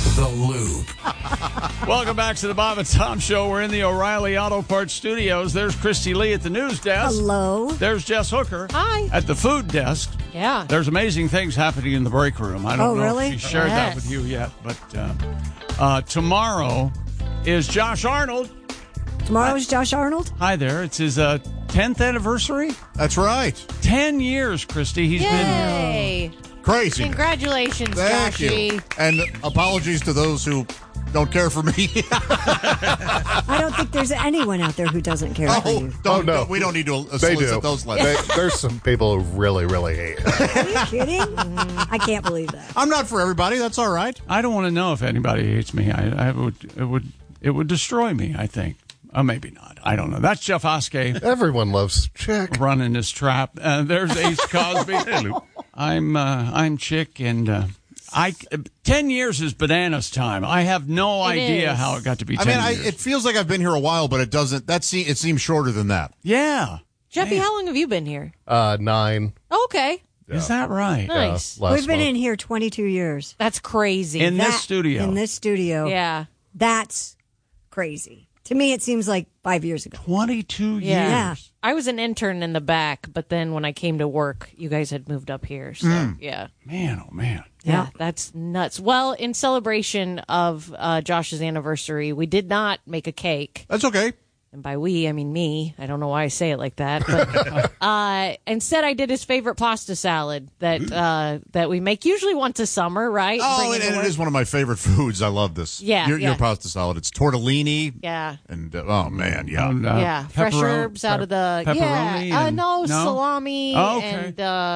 The Loop. Welcome back to the Bob and Tom Show. We're in the O'Reilly Auto Parts studios. There's Christy Lee at the news desk. Hello. There's Jess Hooker. Hi. At the food desk. Yeah. There's amazing things happening in the break room. I don't know really? if she shared that with you yet, but tomorrow is Josh Arnold. Tomorrow's Josh Arnold? Hi there. It's his 10th anniversary. That's right. 10 years, Christy. He's been Yay. Crazy. Congratulations, Thank Joshy. you. And apologies to those who don't care for me. I don't think there's anyone out there who doesn't care for you. No. We don't need to solicit those letters. There's some people who really, really hate it. Are you kidding? I can't believe that. I'm not for everybody. That's all right. I don't want to know if anybody hates me. It would destroy me, I think. Maybe not. I don't know. That's Jeff Oskey Everyone loves Chick. running his trap. There's Ace Cosby. I'm Chick, and 10 years is bananas time. I have no idea is. how it got to be 10 years. It feels like I've been here a while, but it doesn't. It seems shorter than that. Yeah. Jeffy, how long have you been here? 9. Oh, okay. Is that right? Nice. Last We've been month. in here 22 years. That's crazy. In this studio. In this studio. yeah. That's crazy. To me, it seems like 5 years ago. 22 years. Yeah. I was an intern in the back, but then when I came to work, you guys had moved up here. So, yeah. Man, oh, man. Yeah, that's nuts. Well, in celebration of Josh's anniversary, we did not make a cake. That's okay. And by we, I mean me. I don't know why I say it like that. But instead, I did his favorite pasta salad that we make usually once a summer, right? Oh, Bring and to it work. is one of my favorite foods. I love this. Yeah, Your pasta salad. It's tortellini. Yeah. And, oh, man, yeah. And, Yeah, fresh herbs out of the pepperoni. Yeah, salami and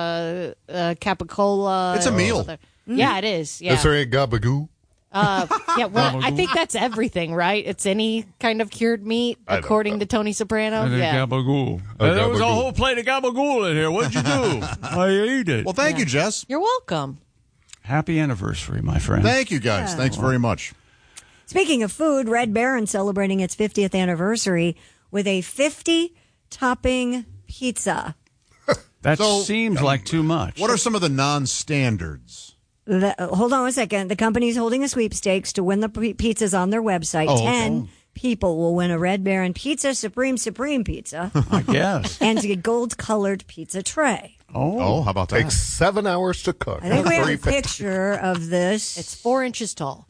capicola. It's a meal. Yeah, it is. Yeah, Is there a gabagoo? yeah. Well, I think that's everything, right? It's any kind of cured meat, I don't according know. to Tony Soprano. And Yeah. gabagool. Oh, There was a gabagool. whole plate of gabagool in here. What'd you do? I ate it. Well, thank you, Jess. You're welcome. Happy anniversary, my friend. Thank you, guys. Thanks very much. Speaking of food, Red Baron celebrating its 50th anniversary with a 50-topping pizza. That So- seems like too much. What are some of the non-standards? Hold on 1 second. The company's holding a sweepstakes to win the pizzas on their website. Oh, 10 people will win a Red Baron Pizza Supreme Pizza I guess. and a gold-colored pizza tray. Oh, how about that? Takes 7 hours to cook. I think we have a 350. picture of this. It's 4 inches tall.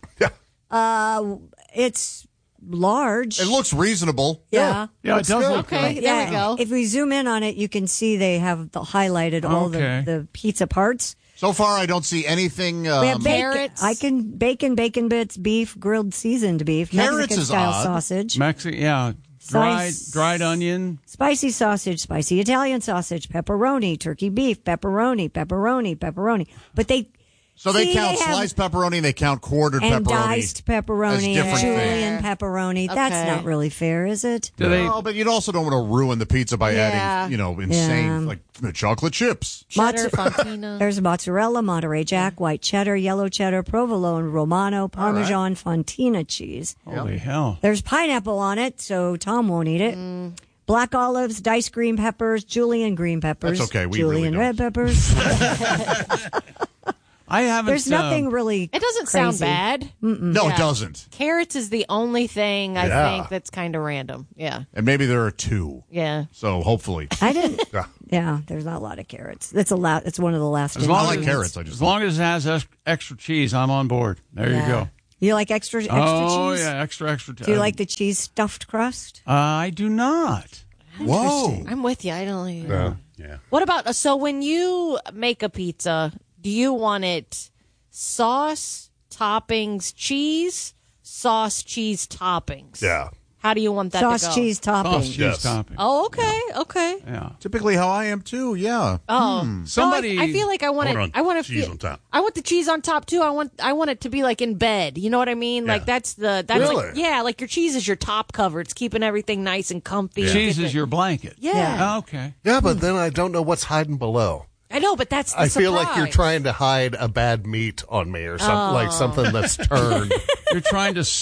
It's large. It looks reasonable. Yeah. Yeah, it does look Okay, good. there we go. If we zoom in on it, you can see they have highlighted all Okay. the pizza parts. So far, I don't see anything. We have bacon. Carrots. Bacon bits, beef, grilled seasoned beef, Carrots Mexican is style odd. sausage, Dried onion. spicy sausage, spicy Italian sausage, pepperoni, turkey beef, pepperoni. But they count have- sliced pepperoni and they count quartered and pepperoni. diced pepperoni As and different julienne things. pepperoni. That's Okay. not really fair, is it? Do they? No, but you also don't want to ruin the pizza by Yeah. adding, insane, Yeah. like chocolate chips. Cheddar, Fontina. There's mozzarella, Monterey Jack, white cheddar, yellow cheddar, provolone, Romano, Parmesan, Fontina cheese. Holy hell. There's pineapple on it, so Tom won't eat it. Black olives, diced green peppers, julienne green peppers. That's okay, we julienne really red peppers. I haven't. There's nothing really. It doesn't crazy. sound bad. No, Yeah. it doesn't. Carrots is the only thing I Yeah. think that's kind of random. Yeah. And maybe there are 2. Yeah. So hopefully. I didn't. Yeah, there's not a lot of carrots. It's It's one of the last. As long I like as- carrots. As long as it has extra cheese, I'm on board. There you go. You like extra cheese? Oh, yeah, extra. Do you like the cheese stuffed crust? I do not. Whoa. I'm with you. I don't. Yeah. What about so when you make a pizza, do you want it sauce, toppings, cheese, sauce, cheese, toppings? Yeah. How do you want that Sauce, to go? cheese, topping. Sauce cheese Yes. topping. Oh, okay. Yeah. Typically how I am too, yeah. Oh, Somebody- No, I feel like I want Hold it. on. I want to Cheese feel. on top. I want the cheese on top too. I want it to be like in bed. You know what I mean? Like that's like, Really? yeah, like your cheese is your top cover. It's keeping everything nice and comfy. Cheese is your blanket. Yeah. Okay. Yeah, but then I don't know what's hiding below. I know, but that's the I feel like you're surprise. trying to hide a bad meat on me or something, like something that's turned. You're trying to